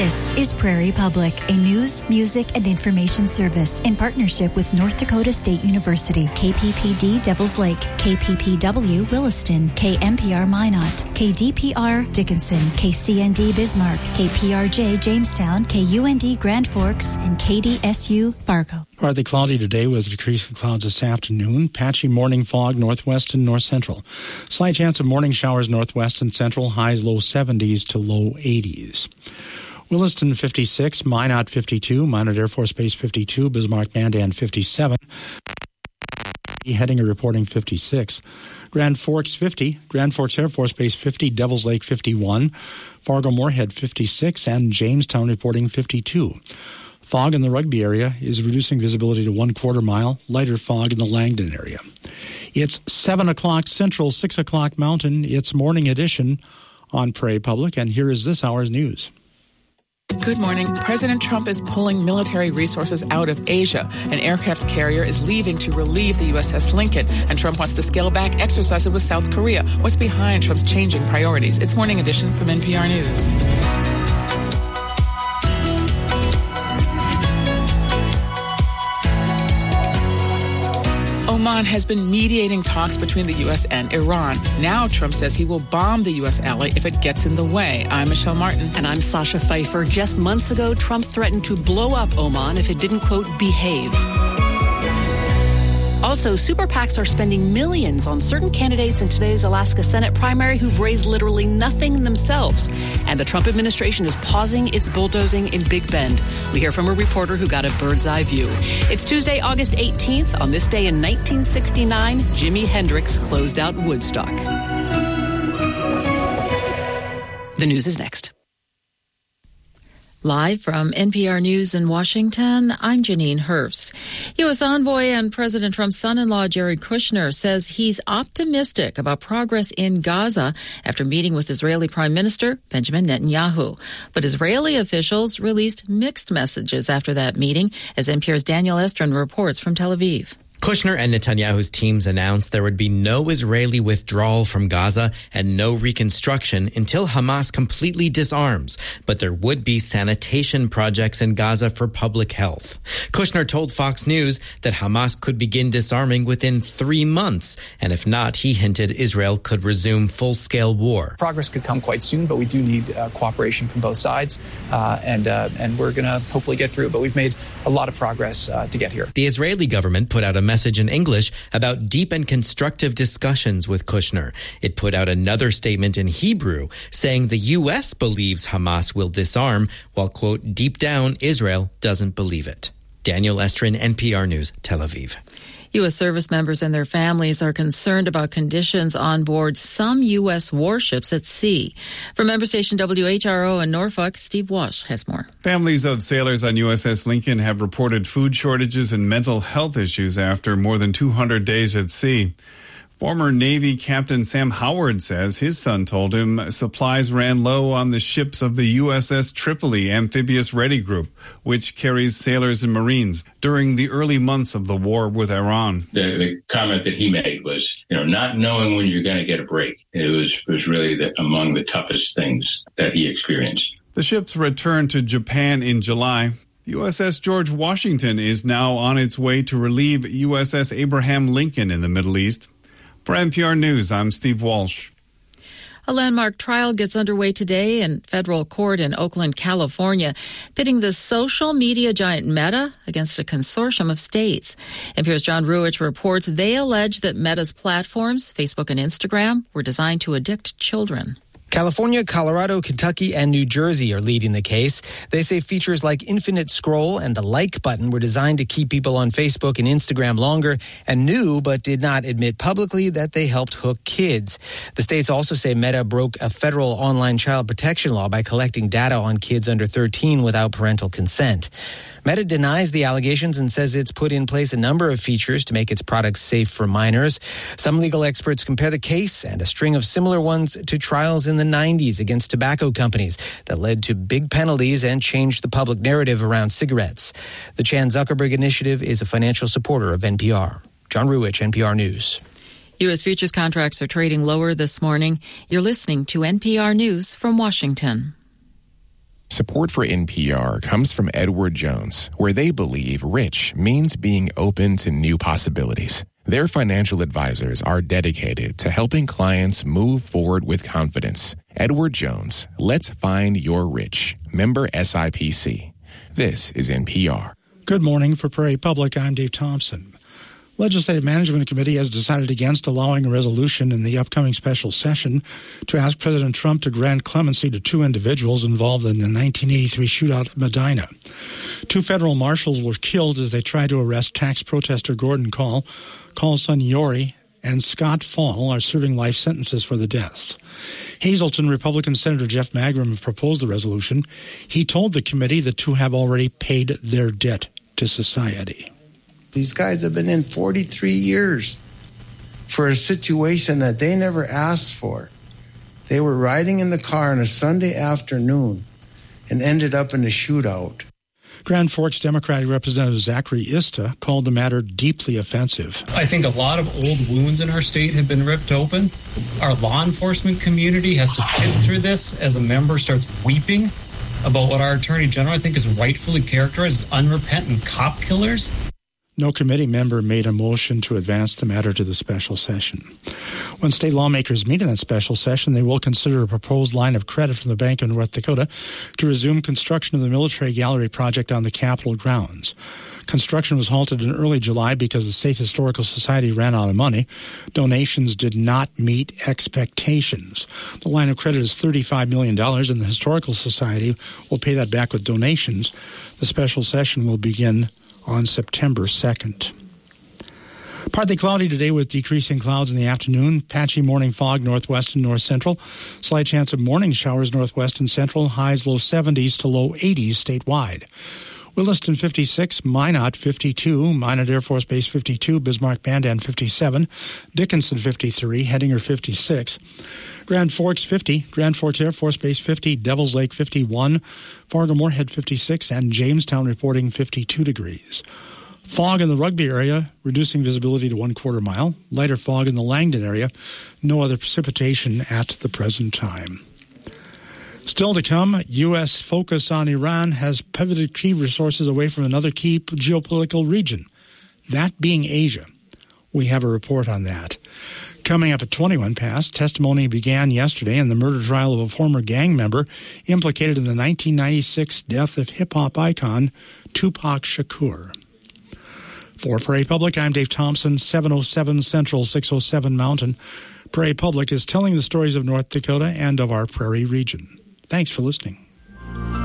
This is Prairie Public, a news, music, and information service in partnership with North Dakota State University, KPPD Devils Lake, KPPW Williston, KMPR Minot, KDPR Dickinson, KCND Bismarck, KPRJ Jamestown, KUND Grand Forks, and KDSU Fargo. Partly cloudy today with decreasing clouds this afternoon. Patchy morning fog northwest and north central. Slight chance of morning showers northwest and central. Highs low 70s to low 80s. Williston 56, Minot 52, Minot Air Force Base 52, Bismarck Mandan 57, Heading reporting 56, Grand Forks 50, Grand Forks Air Force Base 50, Devils Lake 51, Fargo Moorhead 56, and Jamestown reporting 52. Fog in the Rugby area is reducing visibility to 1/4 mile, lighter fog in the Langdon area. It's 7 o'clock Central, 6 o'clock Mountain. It's Morning Edition on Prairie Public, and here is this hour's news. Good morning. President Trump is pulling military resources out of Asia. An aircraft carrier is leaving to relieve the USS Lincoln, and Trump wants to scale back exercises with South Korea. What's behind Trump's changing priorities? It's Morning Edition from NPR News. Oman has been mediating talks between the U.S. and Iran. Now Trump says he will bomb the U.S. ally if it gets in the way. I'm Michelle Martin. And I'm Sasha Pfeiffer. Just months ago, Trump threatened to blow up Oman if it didn't, quote, behave. Also, super PACs are spending millions on certain candidates in today's Alaska Senate primary who've raised literally nothing themselves. And the Trump administration is pausing its bulldozing in Big Bend. We hear from a reporter who got a bird's eye view. It's Tuesday, August 18th. On this day in 1969, Jimi Hendrix closed out Woodstock. The news is next. Live from NPR News in Washington, I'm Janine Hurst. U.S. envoy and President Trump's son-in-law Jared Kushner says he's optimistic about progress in Gaza after meeting with Israeli Prime Minister Benjamin Netanyahu. But Israeli officials released mixed messages after that meeting, as NPR's Daniel Estrin reports from Tel Aviv. Kushner and Netanyahu's teams announced there would be no Israeli withdrawal from Gaza and no reconstruction until Hamas completely disarms, but there would be sanitation projects in Gaza for public health. Kushner told Fox News that Hamas could begin disarming within 3 months, and if not, he hinted Israel could resume full-scale war. Progress could come quite soon, but we do need cooperation from both sides, and we're going to hopefully get through it, but we've made a lot of progress to get here. The Israeli government put out a message in English about deep and constructive discussions with Kushner. It put out another statement in Hebrew saying the U.S. believes Hamas will disarm, while, quote, deep down, Israel doesn't believe it. Daniel Estrin, NPR News, Tel Aviv. U.S. service members and their families are concerned about conditions on board some U.S. warships at sea. From member station WHRO in Norfolk, Steve Walsh has more. Families of sailors on USS Lincoln have reported food shortages and mental health issues after more than 200 days at sea. Former Navy Captain Sam Howard says his son told him supplies ran low on the ships of the USS Tripoli Amphibious Ready Group, which carries sailors and Marines during the early months of the war with Iran. The comment that he made was, not knowing when you're going to get a break. It was really among the toughest things that he experienced. The ships returned to Japan in July. USS George Washington is now on its way to relieve USS Abraham Lincoln in the Middle East. For NPR News, I'm Steve Walsh. A landmark trial gets underway today in federal court in Oakland, California, pitting the social media giant Meta against a consortium of states. NPR's John Ruich reports they allege that Meta's platforms, Facebook and Instagram, were designed to addict children. California, Colorado, Kentucky, and New Jersey are leading the case. They say features like infinite scroll and the like button were designed to keep people on Facebook and Instagram longer and knew but did not admit publicly that they helped hook kids. The states also say Meta broke a federal online child protection law by collecting data on kids under 13 without parental consent. Meta denies the allegations and says it's put in place a number of features to make its products safe for minors. Some legal experts compare the case and a string of similar ones to trials in the 90s against tobacco companies that led to big penalties and changed the public narrative around cigarettes. The Chan Zuckerberg Initiative is a financial supporter of NPR. John Ruich, NPR News. U.S. futures contracts are trading lower this morning. You're listening to NPR News from Washington. Support for NPR comes from Edward Jones, where they believe rich means being open to new possibilities. Their financial advisors are dedicated to helping clients move forward with confidence. Edward Jones, let's find your rich. Member SIPC. This is NPR. Good morning. For Prairie Public, I'm Dave Thompson. Legislative Management Committee has decided against allowing a resolution in the upcoming special session to ask President Trump to grant clemency to two individuals involved in the 1983 shootout at Medina. Two federal marshals were killed as they tried to arrest tax protester Gordon Call's son Yori and Scott Fall are serving life sentences for the deaths. Hazleton Republican Senator Jeff Magrum proposed the resolution. He told the committee the two have already paid their debt to society. These guys have been in 43 years for a situation that they never asked for. They were riding in the car on a Sunday afternoon and ended up in a shootout. Grand Forks Democratic Representative Zachary Ista called the matter deeply offensive. I think a lot of old wounds in our state have been ripped open. Our law enforcement community has to sit through this as a member starts weeping about what our Attorney General, I think, is rightfully characterized as unrepentant cop killers. No committee member made a motion to advance the matter to the special session. When state lawmakers meet in that special session, they will consider a proposed line of credit from the Bank of North Dakota to resume construction of the military gallery project on the Capitol grounds. Construction was halted in early July because the State Historical Society ran out of money. Donations did not meet expectations. The line of credit is $35 million, and the Historical Society will pay that back with donations. The special session will begin on September 2nd. Partly cloudy today with decreasing clouds in the afternoon. Patchy morning fog northwest and north central. Slight chance of morning showers northwest and central. Highs low 70s to low 80s statewide. Williston 56, Minot 52, Minot Air Force Base 52, Bismarck Mandan 57, Dickinson 53, Hettinger 56, Grand Forks 50, Grand Forks Air Force Base 50, Devils Lake 51, Fargo-Moorhead 56, and Jamestown reporting 52 degrees. Fog in the Rugby area, reducing visibility to 1/4 mile. Lighter fog in the Langdon area. No other precipitation at the present time. Still to come, U.S. focus on Iran has pivoted key resources away from another key geopolitical region, that being Asia. We have a report on that. Coming up at 21 past, testimony began yesterday in the murder trial of a former gang member implicated in the 1996 death of hip-hop icon Tupac Shakur. For Prairie Public, I'm Dave Thompson, 707 Central, 607 Mountain. Prairie Public is telling the stories of North Dakota and of our prairie region. Thanks for listening.